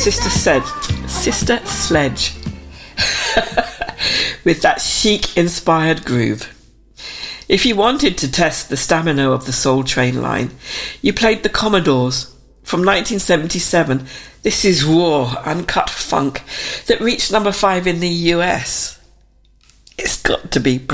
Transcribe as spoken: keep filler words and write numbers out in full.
Sister Sledge, Sister Sledge, with that chic-inspired groove. If you wanted to test the stamina of the Soul Train line, you played the Commodores. From nineteen seventy-seven, this is raw, uncut funk that reached number five in the U S. It's got to be